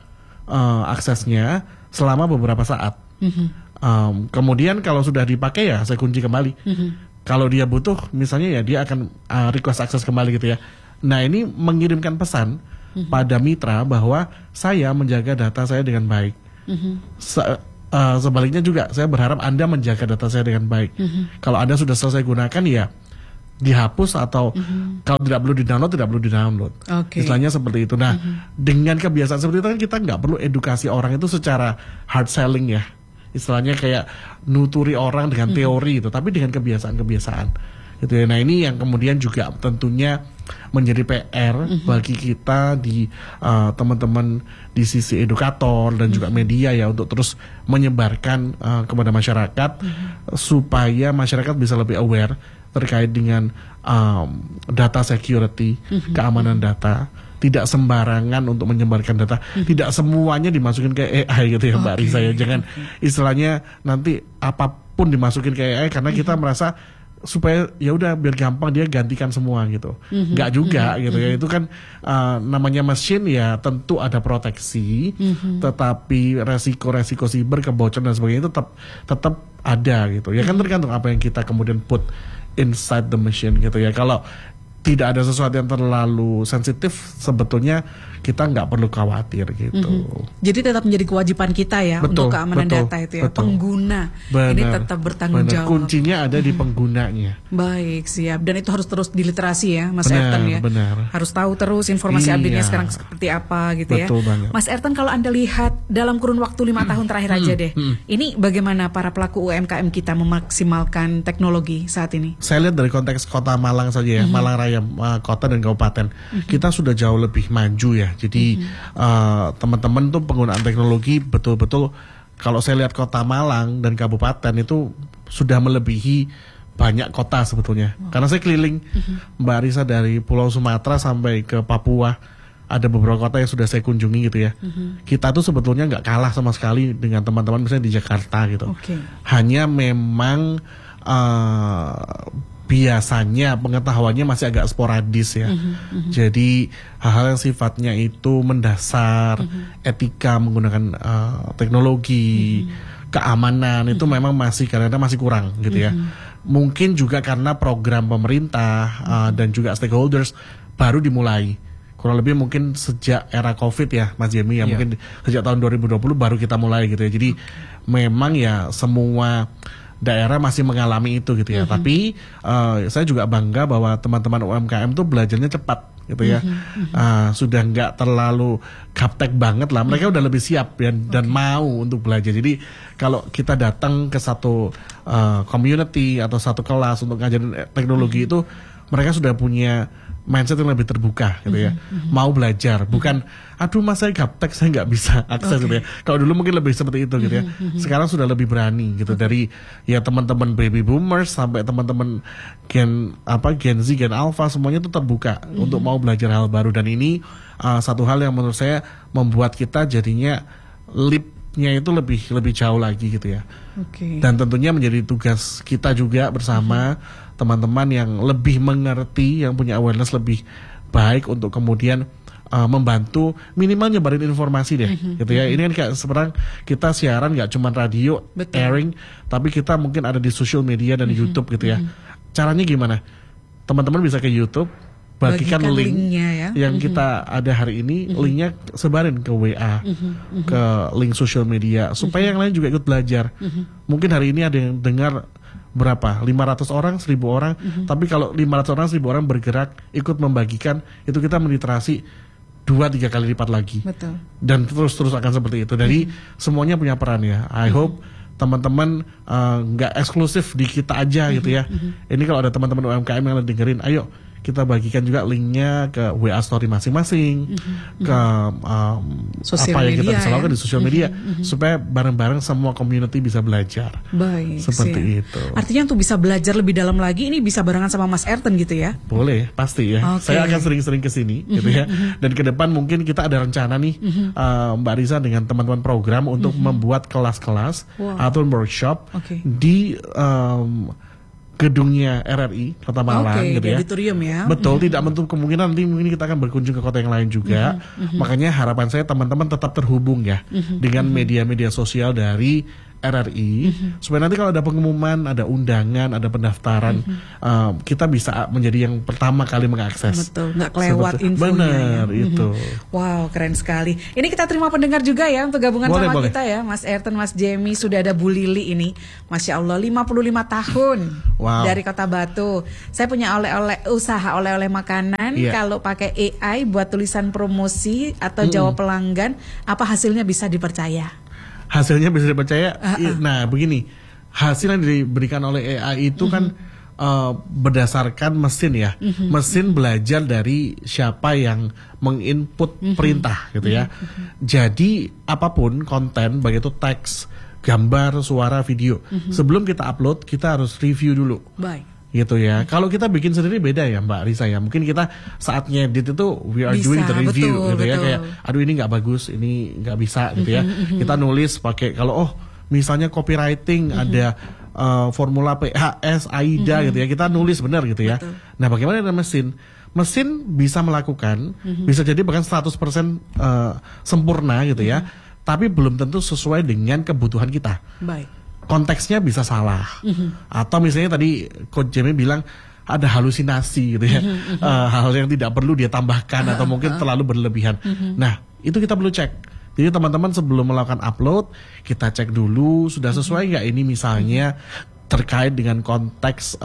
aksesnya selama beberapa saat. Kemudian kalau sudah dipakai ya saya kunci kembali. Kalau dia butuh, misalnya ya dia akan request akses kembali gitu ya. Nah ini mengirimkan pesan pada mitra bahwa saya menjaga data saya dengan baik. Sebaliknya juga saya berharap Anda menjaga data saya dengan baik. Kalau Anda sudah selesai gunakan ya dihapus atau kalau tidak perlu di-download. Istilahnya seperti itu. Nah dengan kebiasaan seperti itu kan kita nggak perlu edukasi orang itu secara hard selling ya. Istilahnya kayak nuturi orang dengan teori itu, tapi dengan kebiasaan-kebiasaan. Gitu ya. Nah ini yang kemudian juga tentunya menjadi PR bagi kita di teman-teman di sisi edukator dan juga media ya, untuk terus menyebarkan kepada masyarakat supaya masyarakat bisa lebih aware terkait dengan data security, keamanan data. Tidak sembarangan untuk menyebarkan data, tidak semuanya dimasukin ke AI gitu ya Mbak Risa ya. Jangan istilahnya nanti apapun dimasukin ke AI karena kita merasa supaya ya udah biar gampang dia gantikan semua gitu. Nggak juga gitu ya. Itu kan namanya mesin ya, tentu ada proteksi, tetapi resiko-resiko siber, kebocoran dan sebagainya itu tetap ada gitu. Ya kan tergantung apa yang kita kemudian put inside the machine gitu ya. Kalau tidak ada sesuatu yang terlalu sensitif, sebetulnya kita nggak perlu khawatir gitu. Jadi tetap menjadi kewajiban kita ya untuk keamanan data itu ya. Pengguna ini tetap bertanggung jawab. Kuncinya ada di penggunanya. Baik, siap. Dan itu harus terus diliterasi ya Mas Ayrton ya. Harus tahu terus informasi update-nya sekarang seperti apa gitu ya. Banget. Mas Ayrton, kalau Anda lihat dalam kurun waktu 5 tahun terakhir aja deh, ini bagaimana para pelaku UMKM kita memaksimalkan teknologi saat ini? Saya lihat dari konteks Kota Malang saja ya, Malang Raya, kota dan kabupaten, kita sudah jauh lebih maju ya. Jadi teman-teman tuh penggunaan teknologi betul-betul, kalau saya lihat Kota Malang dan kabupaten itu sudah melebihi banyak kota sebetulnya. Karena saya keliling Mbak Risa dari Pulau Sumatera sampai ke Papua, ada beberapa kota yang sudah saya kunjungi gitu ya. Kita tuh sebetulnya nggak kalah sama sekali dengan teman-teman misalnya di Jakarta gitu. Hanya memang biasanya pengetahuannya masih agak sporadis ya. Jadi hal-hal yang sifatnya itu mendasar, etika menggunakan teknologi, keamanan itu memang masih kadang-kadang masih kurang gitu ya. Mungkin juga karena program pemerintah dan juga stakeholders baru dimulai. Kurang lebih mungkin sejak era COVID ya Mas Jamie ya, mungkin sejak tahun 2020 baru kita mulai gitu ya. Jadi memang ya semua daerah masih mengalami itu gitu ya. Tapi saya juga bangga bahwa teman-teman UMKM tuh belajarnya cepat gitu ya. Sudah nggak terlalu gaptek banget lah. Mereka udah lebih siap ya, dan mau untuk belajar. Jadi kalau kita datang ke satu community atau satu kelas untuk ngajarin teknologi itu, mereka sudah punya mindset yang lebih terbuka gitu ya. Mau belajar, bukan aduh mas saya gaptek, saya nggak bisa akses gitu ya. Kalau dulu mungkin lebih seperti itu gitu ya. Sekarang sudah lebih berani gitu, dari ya teman-teman baby boomers sampai teman-teman Gen Z, Gen Alpha, semuanya itu terbuka untuk mau belajar hal baru. Dan ini satu hal yang menurut saya membuat kita jadinya leap-nya itu lebih jauh lagi gitu ya. Dan tentunya menjadi tugas kita juga bersama teman-teman yang lebih mengerti, yang punya awareness lebih baik untuk kemudian membantu minimal nyebarin informasi deh, gitu ya. Ini kan kayak sekarang kita siaran nggak cuma radio, airing, tapi kita mungkin ada di social media dan YouTube gitu ya. Caranya gimana? Teman-teman bisa ke YouTube, bagikan link ya, yang kita ada hari ini, linknya sebarin ke WA, ke link social media, supaya yang lain juga ikut belajar. Mungkin hari ini ada yang dengar berapa? 500 orang, 1000 orang. Tapi kalau 500 orang, 1000 orang bergerak ikut membagikan, itu kita meliterasi 2-3 kali lipat lagi. Dan terus akan seperti itu. Jadi semuanya punya peran ya. I hope teman-teman nggak eksklusif di kita aja gitu ya. Ini kalau ada teman-teman UMKM yang dengerin, ayo kita bagikan juga linknya ke WA story masing-masing, ke apa yang kita bisa lakukan di sosial media, supaya bareng-bareng semua community bisa belajar. Seperti itu. Artinya untuk bisa belajar lebih dalam lagi, ini bisa barengan sama Mas Ayrton gitu ya? Boleh, pasti ya. Saya akan sering-sering kesini gitu ya. Dan ke depan mungkin kita ada rencana nih, Mbak Risa dengan teman-teman program untuk membuat kelas-kelas atau workshop di gedungnya RRI Kota Malang gitu ya. Auditorium ya. Betul, tidak menutup kemungkinan nanti mungkin kita akan berkunjung ke kota yang lain juga. Makanya harapan saya teman-teman tetap terhubung ya dengan media-media sosial dari RRI, supaya nanti kalau ada pengumuman, ada undangan, ada pendaftaran, kita bisa menjadi yang pertama kali mengakses. Betul, nggak kelewat infonya. Benar, itu. Wow, keren sekali. Ini kita terima pendengar juga ya untuk gabungan sama kita ya, Mas Ayrton, Mas Jamie, sudah ada Bu Lili ini. Masya Allah, 55 tahun dari Kota Batu. Saya punya usaha oleh-oleh makanan. Kalau pakai AI buat tulisan promosi atau jawab pelanggan, apa hasilnya bisa dipercaya? Hasilnya bisa dipercaya. Nah, begini, hasil yang diberikan oleh AI itu kan berdasarkan mesin ya. Mesin belajar dari siapa yang menginput perintah gitu ya. Jadi apapun konten, baik itu teks, gambar, suara, video, sebelum kita upload kita harus review dulu. Gitu ya. Kalau kita bikin sendiri beda ya Mbak Risa ya. Mungkin kita saat ngedit itu we are doing the review gitu ya. Kayak aduh ini nggak bagus, ini nggak bisa gitu ya. Kita nulis pakai kalau misalnya copywriting ada formula PHS, AIDA gitu ya. Kita nulis benar gitu ya. Nah, bagaimana dengan mesin? Mesin bisa melakukan, bisa jadi bahkan 100% sempurna gitu ya. Tapi belum tentu sesuai dengan kebutuhan kita. Konteksnya bisa salah, atau misalnya tadi Coach Jamie bilang ada halusinasi gitu ya, hal yang tidak perlu dia tambahkan atau mungkin terlalu berlebihan. Nah, itu kita perlu cek. Jadi teman-teman sebelum melakukan upload, kita cek dulu sudah sesuai nggak ini, misalnya terkait dengan konteks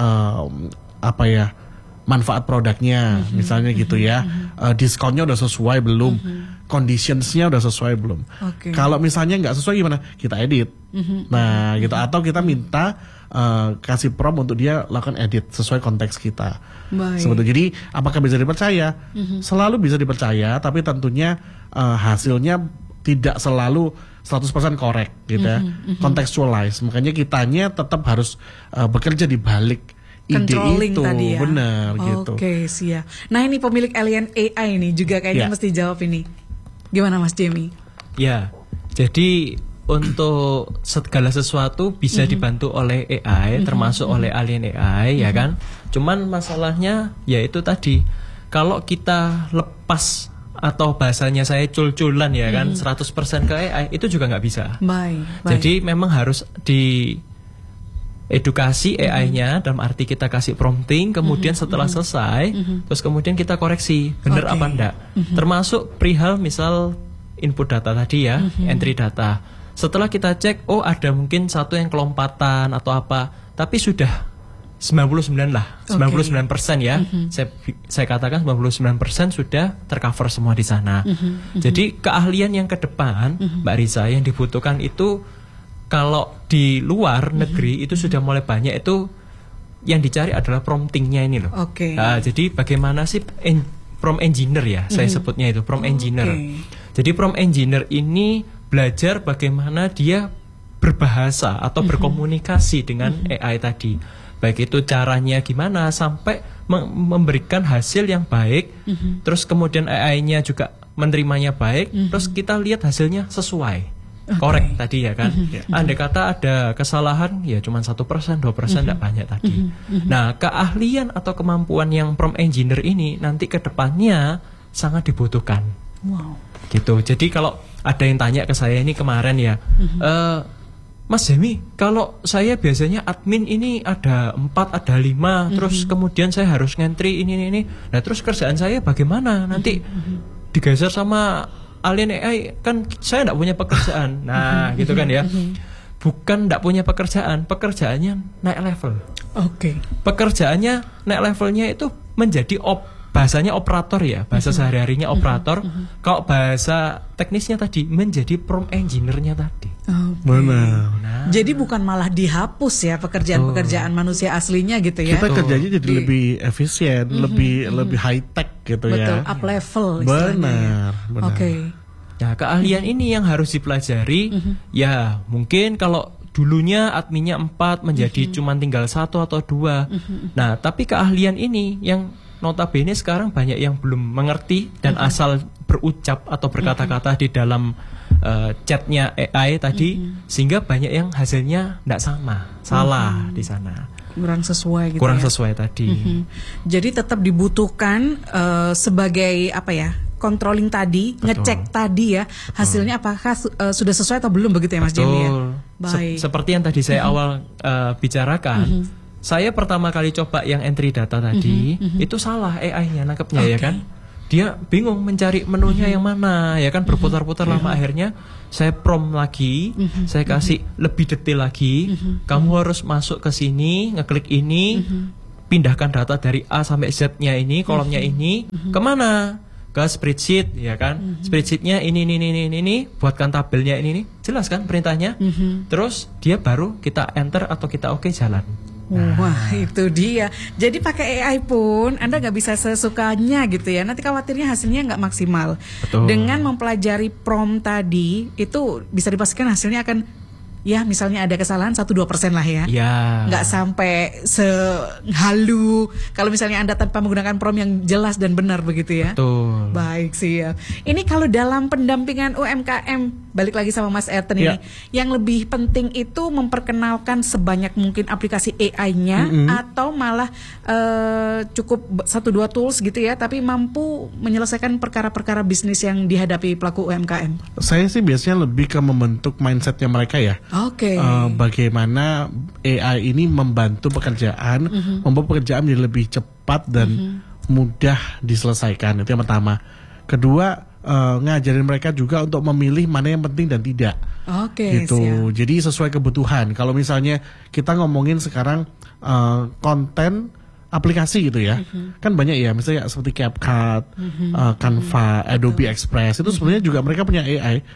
manfaat produknya, misalnya gitu ya, diskonnya udah sesuai belum, conditionsnya udah sesuai belum. Kalau misalnya nggak sesuai gimana? Kita edit. Nah gitu, atau kita minta kasih prompt untuk dia lakukan edit sesuai konteks kita. Sebetulnya jadi apakah bisa dipercaya? Selalu bisa dipercaya, tapi tentunya hasilnya tidak selalu 100% korek gitu ya. Contextualize. Makanya kitanya tetap harus bekerja di balik ide itu tadi ya. Benar gitu. Siap. Nah, ini pemilik Alien AI ini juga kayaknya mesti jawab ini. Gimana Mas Jamie? Ya. Jadi untuk segala sesuatu bisa dibantu oleh AI, termasuk oleh Alien AI ya kan. Cuman masalahnya yaitu tadi, kalau kita lepas atau bahasanya saya cul-culan ya kan, 100% ke AI itu juga nggak bisa. Jadi memang harus di edukasi AI-nya, dalam arti kita kasih prompting, kemudian setelah selesai, terus kemudian kita koreksi benar apa enggak. Termasuk perihal misal input data tadi ya, entry data. Setelah kita cek, oh ada mungkin satu yang kelompatan atau apa, tapi sudah 99 lah, 99% ya. Saya katakan 99% sudah tercover semua di sana. Jadi keahlian yang ke depan, Mbak Riza, yang dibutuhkan itu kalau di luar negeri itu sudah mulai banyak, itu yang dicari adalah promptingnya ini loh. Jadi bagaimana sih prompt engineer ya, saya sebutnya itu prompt engineer. Jadi prompt engineer ini belajar bagaimana dia berbahasa atau berkomunikasi dengan AI tadi. Baik itu caranya gimana sampai memberikan hasil yang baik, terus kemudian AI-nya juga menerimanya baik, terus kita lihat hasilnya sesuai. Korek tadi ya kan. Andai kata ada kesalahan ya cuma 1%, 2%, tidak banyak tadi. Nah, keahlian atau kemampuan yang prompt engineer ini nanti ke depannya sangat dibutuhkan. Gitu. Jadi kalau ada yang tanya ke saya ini kemarin ya, Mas Jemi, kalau saya biasanya admin ini ada 4, ada 5, terus kemudian saya harus ngentri ini. Nah, terus kerjaan saya bagaimana? Nanti digeser sama alien AI, kan saya tidak punya pekerjaan. Nah, gitu kan ya. Bukan tidak punya pekerjaan, pekerjaannya naik level. Pekerjaannya naik levelnya itu menjadi bahasanya operator ya, bahasa sehari-harinya operator. Kalau bahasa teknisnya tadi menjadi prompt engineer-nya tadi. Benar. Jadi bukan malah dihapus ya pekerjaan-pekerjaan manusia aslinya gitu ya. Kita kerjanya jadi lebih efisien, lebih high tech gitu ya. Betul, up level istilahnya. Benar. Nah, keahlian ini yang harus dipelajari. Ya, mungkin kalau dulunya adminnya 4 menjadi cuma tinggal 1 atau 2. Nah, tapi keahlian ini yang notabene sekarang banyak yang belum mengerti dan asal berucap atau berkata-kata di dalam chatnya AI tadi, sehingga banyak yang hasilnya tidak sama, salah di sana. Kurang sesuai gitu. Kurang sesuai tadi. Jadi tetap dibutuhkan sebagai apa ya? Controlling tadi, ngecek tadi ya, hasilnya apakah sudah sesuai atau belum begitu ya Mas Jemi ya? Baik. Seperti yang tadi saya awal bicarakan. Saya pertama kali coba yang entry data tadi, itu salah AI-nya nangkepnya ya kan. Dia bingung mencari menunya yang mana ya kan, berputar-putar lama. Akhirnya saya prompt lagi, saya kasih lebih detail lagi. Kamu harus masuk ke sini, ngeklik ini, pindahkan data dari A sampai Z-nya ini, kolomnya ini, kemana? Ke spreadsheet ya kan. Spreadsheetnya ini, buatkan tabelnya ini, jelas kan perintahnya. Terus dia baru kita enter atau kita oke jalan. Wah, itu dia. Jadi pakai AI pun Anda nggak bisa sesukanya gitu ya. Nanti khawatirnya hasilnya nggak maksimal. Betul. Dengan mempelajari prompt tadi, itu bisa dipastikan hasilnya akan, ya misalnya ada kesalahan 1-2% lah ya. Nggak sampai sehalu kalau misalnya Anda tanpa menggunakan prompt yang jelas dan benar begitu ya. Betul. Baik sih ya. Ini kalau dalam pendampingan UMKM, balik lagi sama Mas Erten ini, yang lebih penting itu memperkenalkan sebanyak mungkin aplikasi AI-nya atau malah cukup 1-2 tools gitu ya, tapi mampu menyelesaikan perkara-perkara bisnis yang dihadapi pelaku UMKM. Saya sih biasanya lebih ke membentuk mindsetnya mereka ya. Bagaimana AI ini membantu pekerjaan, membuat pekerjaan menjadi lebih cepat dan mudah diselesaikan. Itu yang pertama. Kedua, ngajarin mereka juga untuk memilih mana yang penting dan tidak. Gitu. Siap. Jadi sesuai kebutuhan. Kalau misalnya kita ngomongin sekarang konten aplikasi gitu ya, kan banyak ya, misalnya seperti CapCut, Canva, Adobe Express, itu sebenarnya juga mereka punya AI.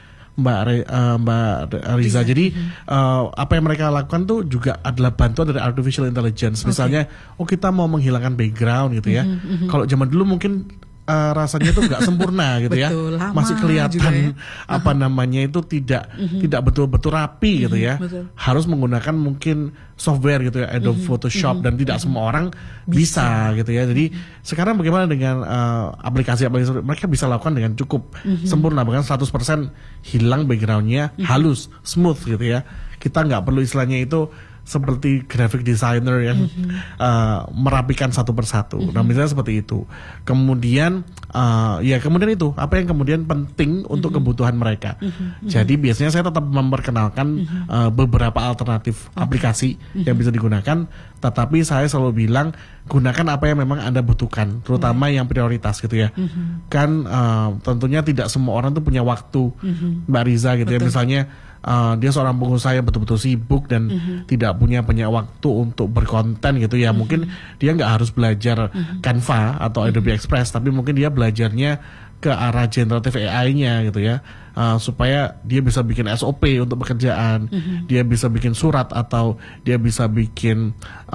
Mbak Riza. Jadi apa yang mereka lakukan tuh juga adalah bantuan dari artificial intelligence. Misalnya, kita mau menghilangkan background gitu ya. Kalau zaman dulu mungkin rasanya tuh nggak sempurna gitu ya. Masih kelihatan apa namanya itu tidak betul-betul rapi gitu ya. Harus menggunakan mungkin software gitu ya, Adobe Photoshop, dan tidak semua orang bisa gitu ya. Jadi sekarang bagaimana dengan aplikasi mereka bisa lakukan dengan cukup sempurna, bahkan 100% hilang backgroundnya, halus, smooth gitu ya. Kita nggak perlu istilahnya itu seperti graphic designer yang merapikan satu persatu. Nah, misalnya seperti itu. Kemudian kemudian itu apa yang kemudian penting untuk kebutuhan mereka. Jadi biasanya saya tetap memperkenalkan beberapa alternatif aplikasi yang bisa digunakan, tetapi saya selalu bilang gunakan apa yang memang Anda butuhkan, terutama yang prioritas gitu ya. Kan tentunya tidak semua orang tuh punya waktu, Mbak Riza gitu ya. Misalnya dia seorang pengusaha yang betul-betul sibuk dan tidak punya banyak waktu untuk berkonten gitu ya, mungkin dia nggak harus belajar Canva atau Adobe Express, tapi mungkin dia belajarnya ke arah generative AI-nya gitu ya, supaya dia bisa bikin SOP untuk pekerjaan, dia bisa bikin surat atau dia bisa bikin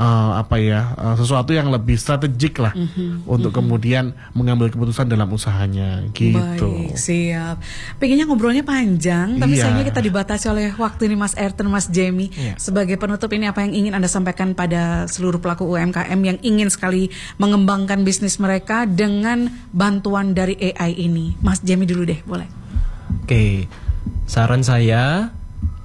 sesuatu yang lebih strategik lah untuk kemudian mengambil keputusan dalam usahanya gitu. Baik, siap. Pengennya ngobrolnya panjang, tapi sayangnya kita dibatasi oleh waktu ini, Mas Ayrton, Mas Jamie. Sebagai penutup ini, apa yang ingin Anda sampaikan pada seluruh pelaku UMKM yang ingin sekali mengembangkan bisnis mereka dengan bantuan dari AI ini? Mas Jamie dulu deh, boleh. Oke, saran saya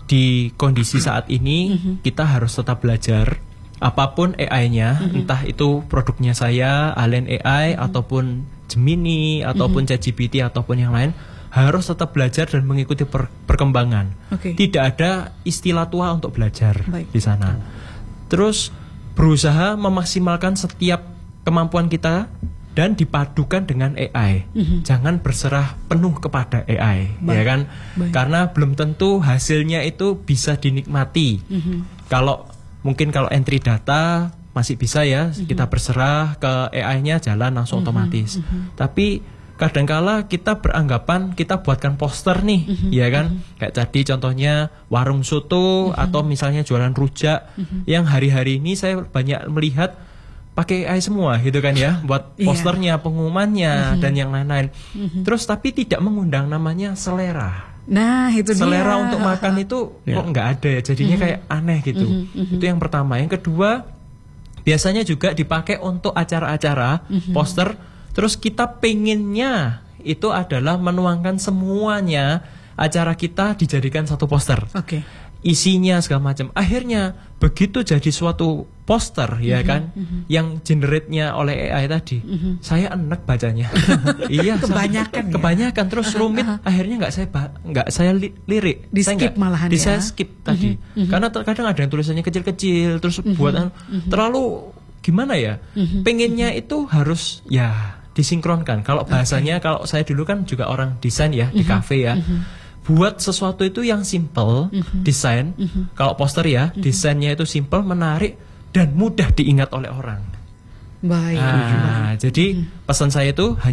di kondisi saat ini kita harus tetap belajar apapun AI-nya, entah itu produknya saya, Alien AI ataupun Gemini ataupun ChatGPT ataupun yang lain, harus tetap belajar dan mengikuti perkembangan. Tidak ada istilah tua untuk belajar di sana. Terus berusaha memaksimalkan setiap kemampuan kita dan dipadukan dengan AI. Jangan berserah penuh kepada AI, ya kan? Karena belum tentu hasilnya itu bisa dinikmati. Kalau entry data masih bisa ya, kita berserah ke AI-nya, jalan langsung otomatis. Tapi kadangkala kita beranggapan kita buatkan poster nih, ya kan? Kayak tadi contohnya warung soto atau misalnya jualan rujak, yang hari-hari ini saya banyak melihat pakai AI semua gitu kan ya, buat posternya, pengumumannya dan yang lain-lain. Terus tapi tidak mengundang namanya selera. Nah, itu selera dia. Untuk makan itu kok nggak ada ya, jadinya kayak aneh gitu. Itu yang pertama. Yang kedua, biasanya juga dipakai untuk acara-acara, poster. Terus kita pengennya itu adalah menuangkan semuanya acara kita dijadikan satu poster. Isinya segala macam. Akhirnya begitu jadi suatu poster ya kan, yang generate-nya oleh AI tadi, saya enak bacanya. Iya, kebanyakan terus rumit. Akhirnya nggak saya lirik, di skip malahan ya. Saya skip tadi. Karena terkadang ada yang tulisannya kecil-kecil, terus buatan terlalu gimana ya? Pengennya itu harus ya disinkronkan. Kalau bahasanya, kalau saya dulu kan juga orang desain ya di kafe ya. Buat sesuatu itu yang simple, desain. Kalau poster ya, desainnya itu simple, menarik dan mudah diingat oleh orang. Baik. Jadi pesan saya itu